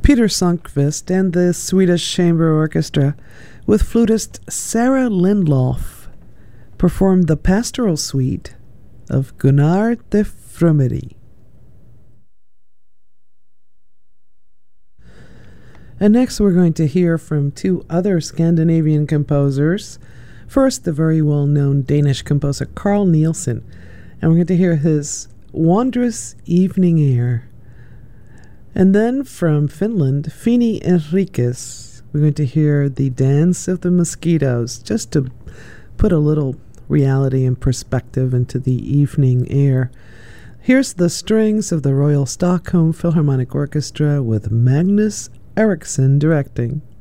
Peter Sundqvist and the Swedish Chamber Orchestra, with flutist Sarah Lindlof, performed the Pastoral Suite of Gunnar the Frumeri. And next we're going to hear from two other Scandinavian composers. First, the very well-known Danish composer Carl Nielsen, and we're going to hear his Wondrous Evening Air. And then from Finland, Fini Enriquez, we're going to hear the Dance of the Mosquitoes, just to put a little reality and perspective into the evening air. Here's the strings of the Royal Stockholm Philharmonic Orchestra with Magnus Eriksson directing.